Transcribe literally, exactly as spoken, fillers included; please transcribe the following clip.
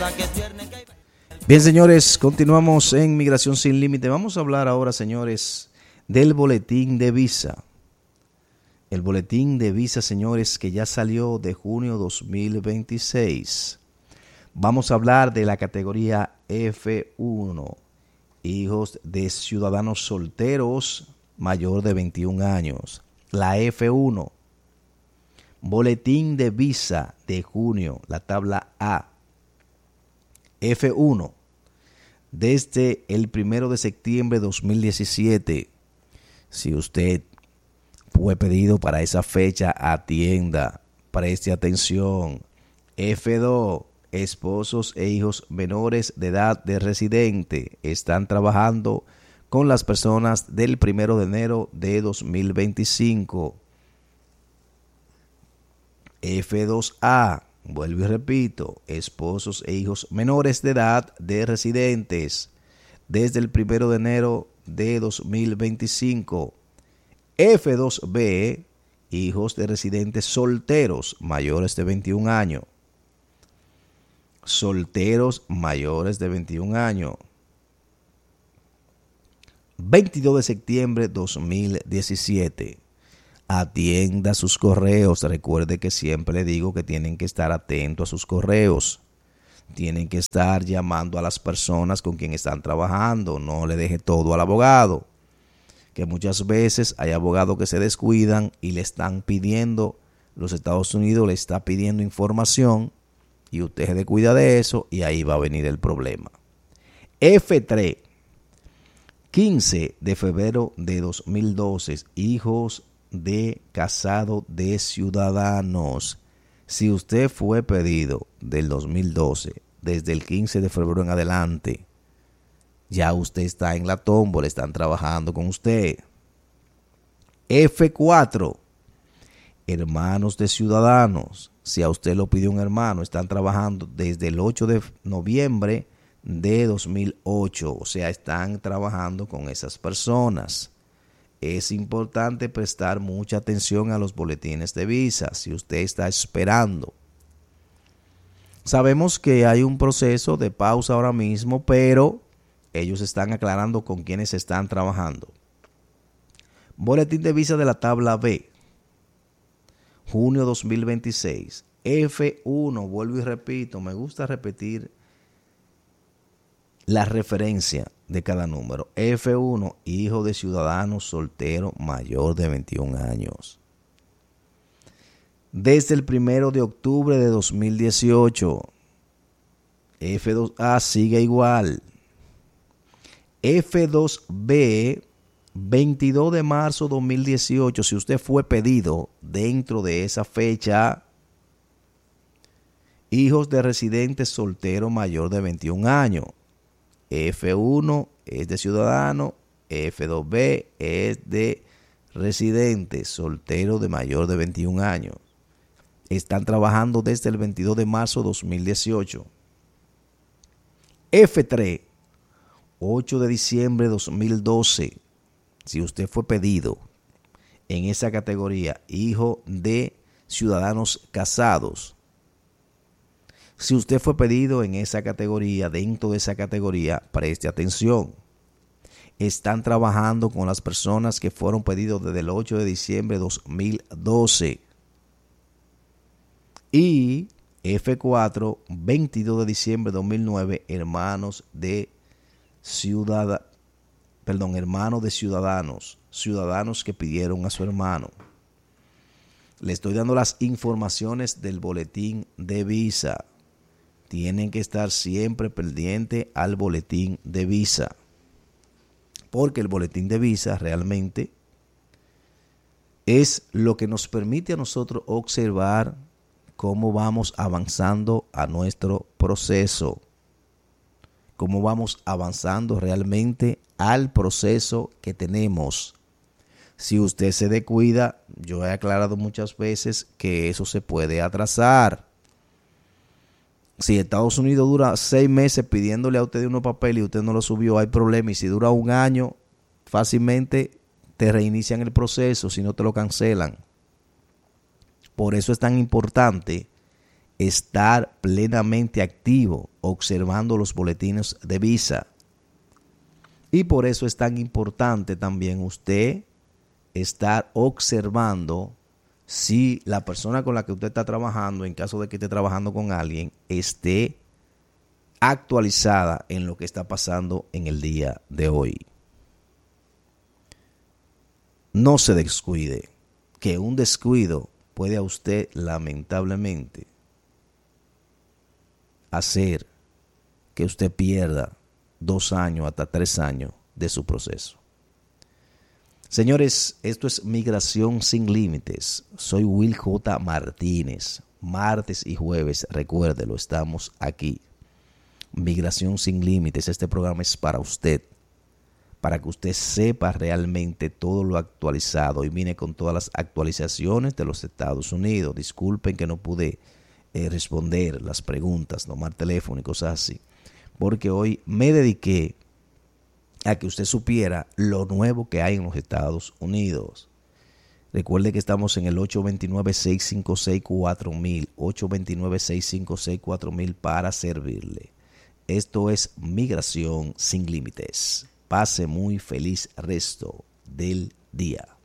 Bien, señores, continuamos en Migración Sin Límite. Vamos a hablar ahora, señores, del boletín de visa. El boletín de visa, señores, que ya salió de junio dos mil veintiséis. Vamos a hablar de la categoría F uno, hijos de ciudadanos solteros mayor de veintiún años. La F uno, boletín de visa de junio, la tabla A. F uno, desde el primero de septiembre de dos mil diecisiete. Si usted fue pedido para esa fecha, atienda, preste atención. F dos, esposos e hijos menores de edad de residente están trabajando con las personas del primero de enero de dos mil veinticinco. F dos A, vuelvo y repito, esposos e hijos menores de edad de residentes desde el primero de enero de dos mil veinticinco. F dos B, hijos de residentes solteros mayores de veintiún años. Solteros mayores de veintiún años. veintidós de septiembre de dos mil diecisiete. Atienda sus correos. Recuerde que siempre le digo que tienen que estar atentos a sus correos. Tienen que estar llamando a las personas con quien están trabajando. No le deje todo al abogado. Que muchas veces hay abogados que se descuidan y le están pidiendo, los Estados Unidos le está pidiendo información y usted se descuida de eso y ahí va a venir el problema. F tres, quince de febrero de dos mil doce, hijos de casado de ciudadanos. Si usted fue pedido del dos mil doce, desde el quince de febrero en adelante, ya usted está en la tómbola, están trabajando con usted. F cuatro, hermanos de ciudadanos. Si a usted lo pidió un hermano, están trabajando desde el ocho de noviembre de dos mil ocho. O sea, están trabajando con esas personas. Es importante prestar mucha atención a los boletines de visa si usted está esperando. Sabemos que hay un proceso de pausa ahora mismo, pero ellos están aclarando con quienes están trabajando. Boletín de visa de la tabla B, junio dos mil veintiséis. F uno, vuelvo y repito, me gusta repetir la referencia de cada número. F uno, hijo de ciudadano soltero mayor de veintiún años. Desde el primero de octubre de dos mil dieciocho. F dos A sigue igual. F dos B, veintidós de marzo de dos mil dieciocho, si usted fue pedido dentro de esa fecha, hijos de residentes soltero mayor de veintiún años. F uno es de ciudadano, F dos B es de residente soltero de mayor de veintiún años. Están trabajando desde el veintidós de marzo de dos mil dieciocho. F tres, ocho de diciembre de dos mil doce. Si usted fue pedido en esa categoría, hijo de ciudadanos casados. Si usted fue pedido en esa categoría, dentro de esa categoría, preste atención. Están trabajando con las personas que fueron pedidos desde el ocho de diciembre de dos mil doce. Y F cuatro, veintidós de diciembre de dos mil nueve, hermanos de ciudadanos. Perdón, hermanos de ciudadanos, ciudadanos que pidieron a su hermano. Le estoy dando las informaciones del boletín de visa. Tienen que estar siempre pendientes al boletín de visa. Porque el boletín de visa realmente es lo que nos permite a nosotros observar cómo vamos avanzando a nuestro proceso. Cómo vamos avanzando realmente al proceso que tenemos. Si usted se descuida, yo he aclarado muchas veces que eso se puede atrasar. Si Estados Unidos dura seis meses pidiéndole a usted unos papeles y usted no lo subió, hay problema. Y si dura un año, fácilmente te reinician el proceso si no te lo cancelan. Por eso es tan importante estar plenamente activo, observando los boletines de visa. Y por eso es tan importante también usted estar observando si la persona con la que usted está trabajando, en caso de que esté trabajando con alguien, esté actualizada en lo que está pasando en el día de hoy. No se descuide, que un descuido puede a usted lamentablemente hacer que usted pierda dos años hasta tres años de su proceso. Señores, esto es Migración Sin Límites. Soy Will J. Martínez. Martes y jueves, recuérdelo, estamos aquí. Migración Sin Límites. Este programa es para usted, para que usted sepa realmente todo lo actualizado y viene con todas las actualizaciones de los Estados Unidos. Disculpen que no pude eh, responder las preguntas, tomar teléfono y cosas así, porque hoy me dediqué a que usted supiera lo nuevo que hay en los Estados Unidos. Recuerde que estamos en el ocho dos nueve, seis cinco seis, cuatro mil, ocho dos nueve, seis cinco seis, cuatro mil para servirle. Esto es Migración Sin Límites. Pase muy feliz resto del día.